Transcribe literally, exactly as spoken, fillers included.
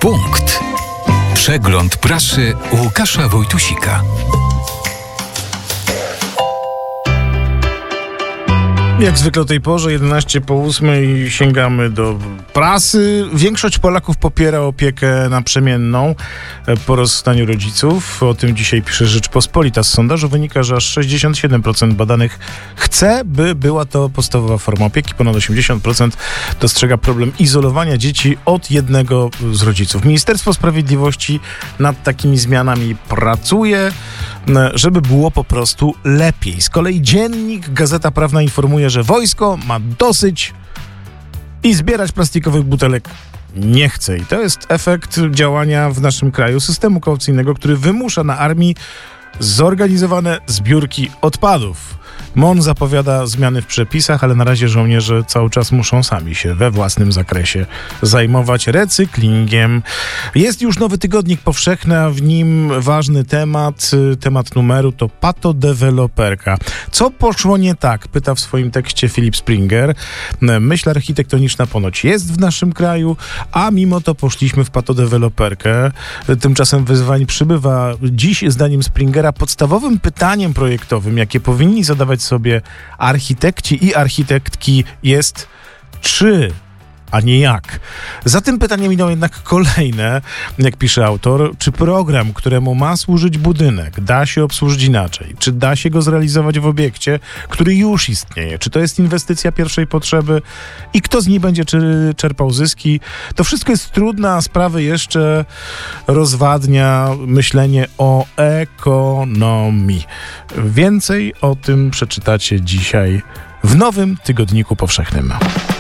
Punkt. Przegląd prasy Łukasza Wojtusika. Jak zwykle o tej porze, jedenaście po ósmej, sięgamy do prasy. Większość Polaków popiera opiekę naprzemienną po rozstaniu rodziców. O tym dzisiaj pisze Rzeczpospolita. Z sondażu wynika, że aż sześćdziesiąt siedem procent badanych chce, by była to podstawowa forma opieki. Ponad osiemdziesiąt procent dostrzega problem izolowania dzieci od jednego z rodziców. Ministerstwo Sprawiedliwości nad takimi zmianami pracuje, żeby było po prostu lepiej. Z kolei Dziennik, Gazeta Prawna informuje, że wojsko ma dosyć i zbierać plastikowych butelek nie chce. I to jest efekt działania w naszym kraju systemu kaucyjnego, który wymusza na armii zorganizowane zbiórki odpadów. M O N zapowiada zmiany w przepisach, ale na razie żołnierze cały czas muszą sami się we własnym zakresie zajmować recyklingiem. Jest już nowy tygodnik powszechny, a w nim ważny temat, temat numeru to patodeweloperka. Co poszło nie tak? Pyta w swoim tekście Filip Springer. Myśl architektoniczna ponoć jest w naszym kraju, a mimo to poszliśmy w patodeweloperkę. Tymczasem wyzwań przybywa. Dziś, zdaniem Springera, podstawowym pytaniem projektowym, jakie powinni zadawać sobie architekci i architektki, jest czy, a nie jak. Za tym pytaniem idą jednak kolejne, jak pisze autor, czy program, któremu ma służyć budynek, da się obsłużyć inaczej? Czy da się go zrealizować w obiekcie, który już istnieje? Czy to jest inwestycja pierwszej potrzeby? I kto z niej będzie czy czerpał zyski? To wszystko jest trudne, a sprawy jeszcze rozwadnia myślenie o ekonomii. Więcej o tym przeczytacie dzisiaj w nowym Tygodniku Powszechnym.